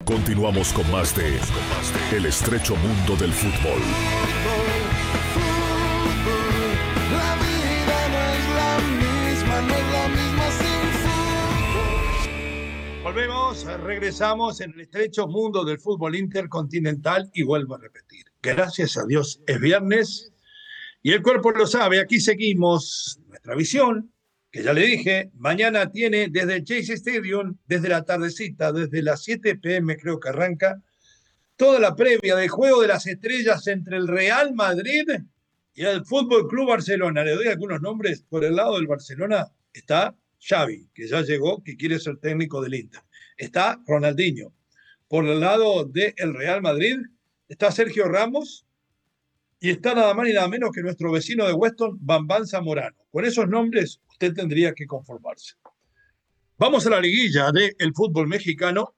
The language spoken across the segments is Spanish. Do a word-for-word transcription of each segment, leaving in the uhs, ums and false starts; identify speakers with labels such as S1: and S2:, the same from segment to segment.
S1: Continuamos con más de El estrecho mundo del fútbol.
S2: La vida no es la misma, no es la misma sin fútbol.
S3: Volvemos, regresamos en el estrecho mundo del fútbol intercontinental y vuelvo a repetir. Gracias a Dios es viernes y el cuerpo lo sabe. Aquí seguimos nuestra visión, que ya le dije, mañana tiene desde el Chase Stadium, desde la tardecita, desde las siete pe eme creo que arranca, toda la previa del juego de las estrellas entre el Real Madrid y el Fútbol Club Barcelona. Le doy algunos nombres. Por el lado del Barcelona está Xavi, que ya llegó, que quiere ser técnico del Inter. Está Ronaldinho. Por el lado del Real Madrid está Sergio Ramos y está nada más ni nada menos que nuestro vecino de Weston, Bambán Zamorano. Con esos nombres usted tendría que conformarse. Vamos a la liguilla del fútbol mexicano.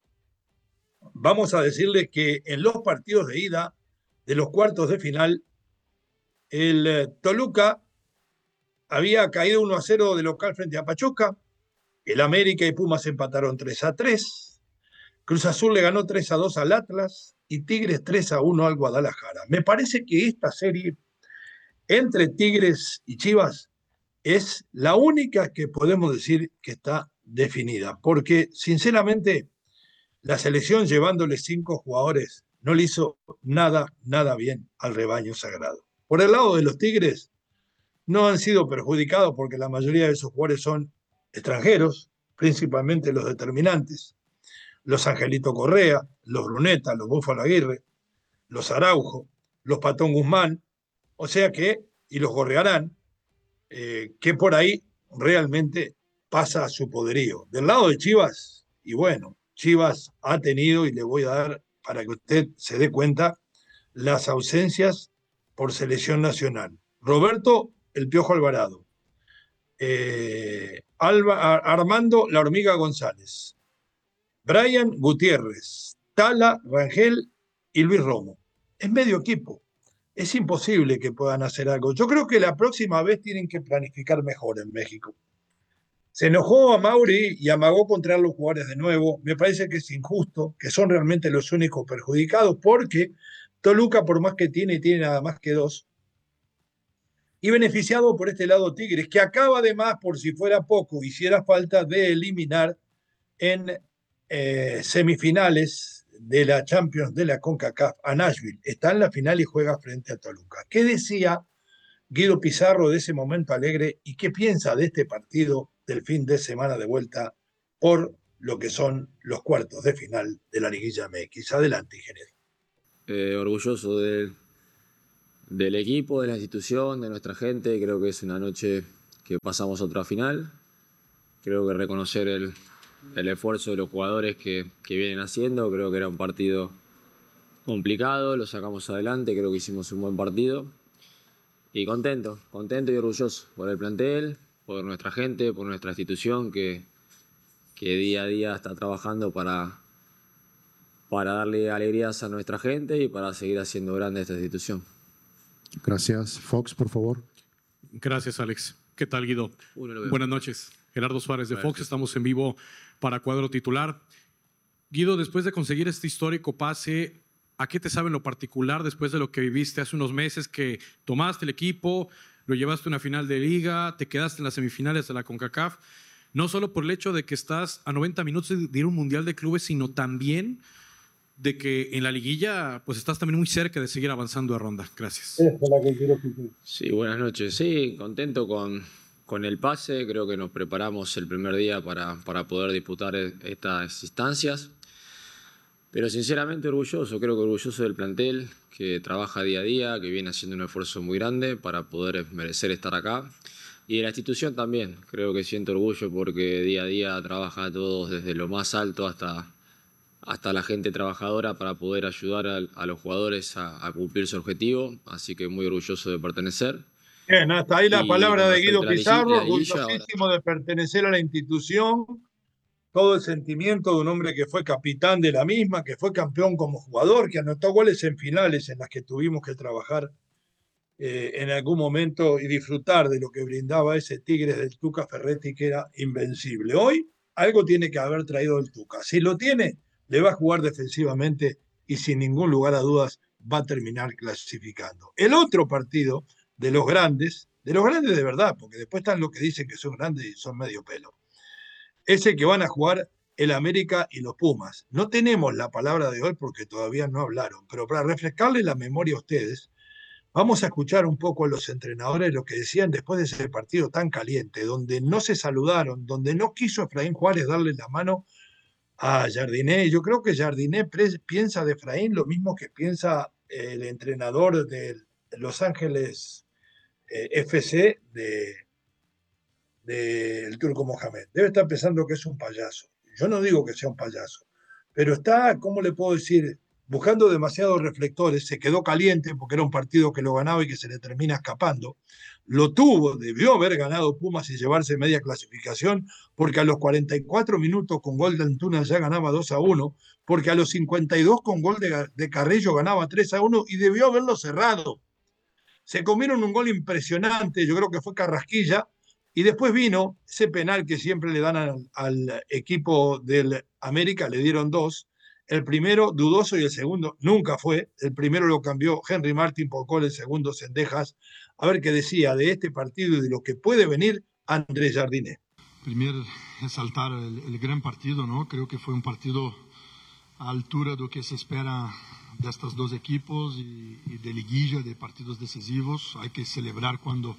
S3: Vamos a decirle que en los partidos de ida de los cuartos de final, el eh, Toluca había caído uno a cero de local frente a Pachuca, el América y Pumas empataron tres a tres, Cruz Azul le ganó tres a dos al Atlas y Tigres tres a uno al Guadalajara. Me parece que esta serie entre Tigres y Chivas es la única que podemos decir que está definida, porque sinceramente la selección llevándole cinco jugadores no le hizo nada, nada bien al rebaño sagrado. Por el lado de los Tigres, no han sido perjudicados porque la mayoría de esos jugadores son extranjeros, principalmente los determinantes, los Angelito Correa, los Bruneta, los Búfalo Aguirre, los Araujo, los Patón Guzmán, o sea que, y los Gorrearán, eh, que por ahí realmente pasa a su poderío. Del lado de Chivas, y bueno, Chivas ha tenido, y le voy a dar para que usted se dé cuenta, las ausencias por selección nacional. Roberto El Piojo Alvarado, eh, Alba, Armando La Hormiga González, Brian Gutiérrez, Tala, Rangel y Luis Romo. Es medio equipo. Es imposible que puedan hacer algo. Yo creo que la próxima vez tienen que planificar mejor en México. Se enojó a Mauri y amagó con traer los jugadores de nuevo. Me parece que es injusto, que son realmente los únicos perjudicados, porque Toluca, por más que tiene, tiene nada más que dos. Y beneficiado por este lado Tigres, que acaba además, por si fuera poco, hiciera falta de eliminar en eh, semifinales de la Champions de la CONCACAF a Nashville. Está en la final y juega frente a Toluca. ¿Qué decía Guido Pizarro de ese momento alegre y qué piensa de este partido del fin de semana de vuelta por lo que son los cuartos de final de la Liguilla eme equis? Adelante, ingeniero.
S4: Eh, orgulloso de, del equipo, de la institución, de nuestra gente. Creo que es una noche que pasamos a otra final. Creo que reconocer el, el esfuerzo de los jugadores que, que vienen haciendo. Creo que era un partido complicado, lo sacamos adelante, creo que hicimos un buen partido. Y contento, contento y orgulloso por el plantel, por nuestra gente, por nuestra institución que, que día a día está trabajando para, para darle alegrías a nuestra gente y para seguir haciendo grande esta institución.
S5: Gracias. Fox, por favor.
S6: Gracias, Alex. ¿Qué tal, Guido? Buenas noches. Gerardo Suárez de
S4: Gracias.
S6: Fox. Estamos en vivo para Cuadro Titular. Guido, después de conseguir este histórico pase, ¿a qué te sabe en lo particular después de lo que viviste hace unos meses, que tomaste el equipo, lo llevaste a una final de liga, te quedaste en las semifinales de la CONCACAF? No solo por el hecho de que estás a noventa minutos de ir a un mundial de clubes, sino también de que en la liguilla pues estás también muy cerca de seguir avanzando de ronda. Gracias.
S3: Esta es la que quiero que...
S4: Sí, buenas noches. Sí, contento con, con el pase. Creo que nos preparamos el primer día para, para poder disputar estas instancias. Pero sinceramente orgulloso, creo que orgulloso del plantel, que trabaja día a día, que viene haciendo un esfuerzo muy grande para poder merecer estar acá. Y de la institución también, creo que siento orgullo porque día a día trabaja todos desde lo más alto hasta, hasta la gente trabajadora para poder ayudar a, a los jugadores a, a cumplir su objetivo. Así que muy orgulloso de pertenecer.
S3: Bien, hasta ahí la
S4: Y
S3: palabra
S4: con
S3: de Guido
S4: respecto a la
S3: Pizarro,
S4: liguilla,
S3: orgullosísimo de pertenecer a la institución, todo el sentimiento de un hombre que fue capitán de la misma, que fue campeón como jugador, que anotó goles en finales en las que tuvimos que trabajar eh, en algún momento y disfrutar de lo que brindaba ese Tigres del Tuca Ferretti, que era invencible. Hoy algo tiene que haber traído el Tuca. Si lo tiene, le va a jugar defensivamente y sin ningún lugar a dudas va a terminar clasificando. El otro partido de los grandes, de los grandes de verdad, porque después están los que dicen que son grandes y son medio pelo, ese que van a jugar el América y los Pumas. No tenemos la palabra de hoy porque todavía no hablaron, pero para refrescarle la memoria a ustedes, vamos a escuchar un poco a los entrenadores lo que decían después de ese partido tan caliente, donde no se saludaron, donde no quiso Efraín Juárez darle la mano a Jardiné. Yo creo que Jardiné piensa de Efraín lo mismo que piensa el entrenador de Los Ángeles eh, F C de, de el Turco Mohamed. Debe estar pensando que es un payaso. Yo no digo que sea un payaso, pero está, ¿cómo le puedo decir?, buscando demasiados reflectores. Se quedó caliente porque era un partido que lo ganaba y que se le termina escapando. Lo tuvo, debió haber ganado Pumas y llevarse media clasificación, porque a los cuarenta y cuatro minutos con gol de Antuna ya ganaba dos a uno, porque a los cincuenta y dos con gol de, de Carrillo ganaba tres a uno y debió haberlo cerrado. Se comieron un gol impresionante, yo creo que fue Carrasquilla, y después vino ese penal que siempre le dan al, al equipo del América, le dieron dos. El primero dudoso y el segundo nunca fue. El primero lo cambió Henry Martin por gol, el segundo Cendejas. A ver qué decía de este partido y de lo que puede venir Andrés Jardiné.
S7: Primero, resaltar el, el gran partido, ¿no? Creo que fue un partido a altura de lo que se espera de estos dos equipos y, y de liguilla, de partidos decisivos. Hay que celebrar cuando,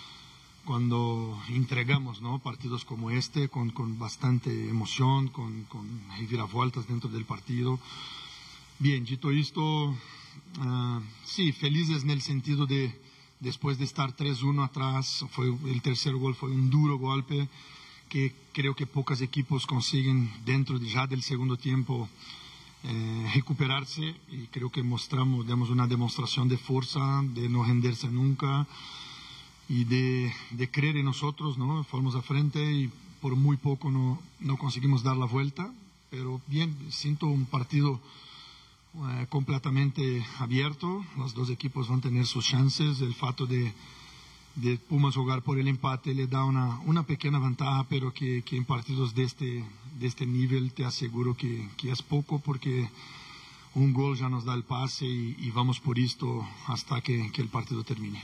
S7: cuando entregamos, ¿no?, partidos como este, con, con bastante emoción, con, con reviravoltas dentro del partido. Bien, dicho esto, uh, sí, felices en el sentido de, después de estar tres uno atrás, fue, el tercer gol fue un duro golpe que creo que pocos equipos consiguen dentro de, ya del segundo tiempo eh, recuperarse, y creo que mostramos, damos una demostración de fuerza, de no rendirse nunca, y de, de creer en nosotros, ¿no? Fuimos a frente y por muy poco no, no conseguimos dar la vuelta, pero bien, siento un partido eh, completamente abierto. Los dos equipos van a tener sus chances. El fato de, de Pumas jugar por el empate le da una, una pequeña ventaja, pero que, que en partidos de este, de este nivel te aseguro que, que es poco, porque un gol ya nos da el pase y, y vamos por esto hasta que, que el partido termine.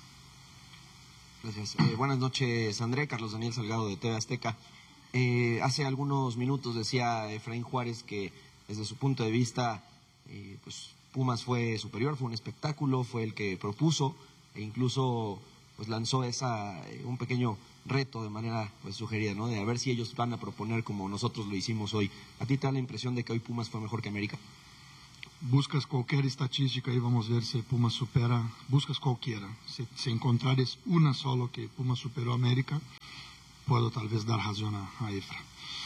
S8: Gracias. Eh, buenas noches, André. Carlos Daniel Salgado de T V Azteca. Eh, hace algunos minutos decía Efraín Juárez que desde su punto de vista eh, pues Pumas fue superior, fue un espectáculo, fue el que propuso e incluso pues lanzó esa eh, un pequeño reto de manera pues sugerida, ¿no?, de a ver si ellos van a proponer como nosotros lo hicimos hoy. ¿A ti te da la impresión de que hoy Pumas fue mejor que América?
S7: Buscas cualquier estadística y vamos a ver si Pumas supera, buscas cualquiera. Si, si encontrares una solo que Pumas superó a América, puedo tal vez dar razón a, a Efra.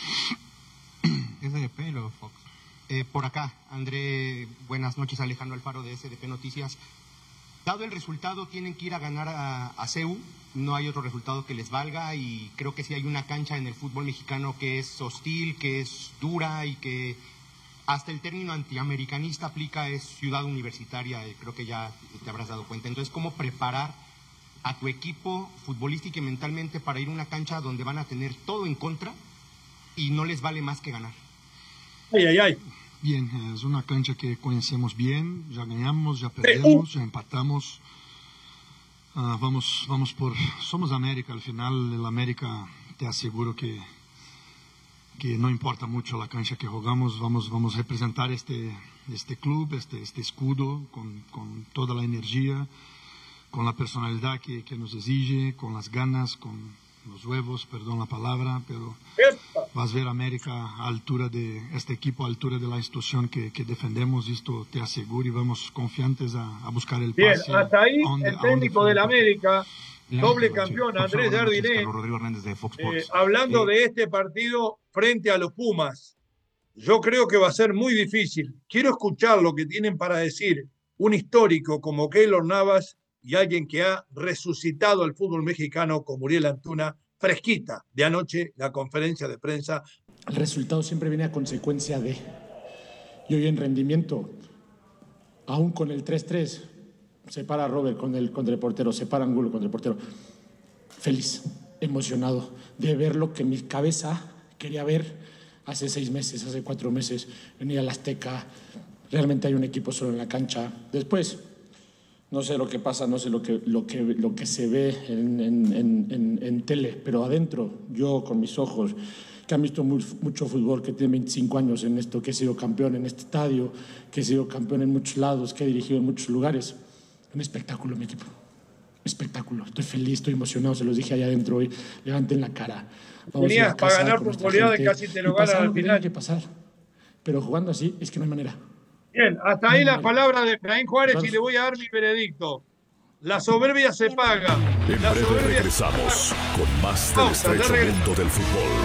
S9: S D P, lo Fox. Eh, por acá, André, buenas noches, Alejandro Alfaro de S D P Noticias. Dado el resultado, tienen que ir a ganar a, a C E U, no hay otro resultado que les valga, y creo que sí hay una cancha en el fútbol mexicano que es hostil, que es dura y que hasta el término antiamericanista aplica, es ciudad universitaria, eh, creo que ya te habrás dado cuenta. Entonces, ¿cómo preparar a tu equipo futbolística y mentalmente para ir a una cancha donde van a tener todo en contra y no les vale más que ganar?
S3: Ay, ay, ay.
S7: Bien, es una cancha que conocemos bien, ya ganamos, ya perdemos, ya empatamos. Uh, vamos, vamos por, somos América, al final el América, te aseguro que que no importa mucho la cancha que jugamos, vamos, vamos a representar este, este club, este, este escudo, con, con toda la energía, con la personalidad que, que nos exige, con las ganas, con los huevos, perdón la palabra, pero vas a ver América a altura de, este equipo a altura de la institución que, que defendemos, esto te aseguro, y vamos confiantes a, a buscar el
S3: Bien,
S7: pase.
S3: hasta ahí
S7: donde,
S3: el técnico del América, doble campeón, Andrés Jardiné, eh, hablando de este partido frente a los Pumas. Yo creo que va a ser muy difícil. Quiero escuchar lo que tienen para decir un histórico como Keylor Navas y alguien que ha resucitado al fútbol mexicano como Uriel Antuna, fresquita de anoche la conferencia de prensa.
S10: El resultado siempre viene a consecuencia de, y hoy en rendimiento, aún con el tres tres, se para Robert con el, contra el portero, se para Angulo contra el portero. Feliz, emocionado de ver lo que mi cabeza quería ver, hace seis meses, hace cuatro meses, venir al Azteca. Realmente hay un equipo solo en la cancha. Después, no sé lo que pasa, no sé lo que, lo que, lo que se ve en, en, en, en tele, pero adentro, yo con mis ojos, que han visto muy, mucho fútbol, que tiene veinticinco años en esto, que he sido campeón en este estadio, que he sido campeón en muchos lados, que he dirigido en muchos lugares. Un espectáculo, mi equipo. Espectáculo. Estoy feliz, estoy emocionado, se los dije allá adentro hoy. Levanten la cara. Vamos a ir a
S3: para
S10: casa
S3: ganar
S10: con
S3: por
S10: nuestra
S3: goleada de
S10: gente
S3: casi te lo
S10: y pasar
S3: ganan al
S10: lo que
S3: final.
S10: tenga que pasar. Pero jugando así es que no hay manera.
S3: Bien, hasta ahí la palabra de Efraín Juárez y le voy a dar mi veredicto. La soberbia se paga.
S1: En
S3: La
S1: breve
S3: soberbia
S1: regresamos con más del
S3: Pausa, ya
S1: estrecho
S3: regresamos.
S1: mundo del fútbol.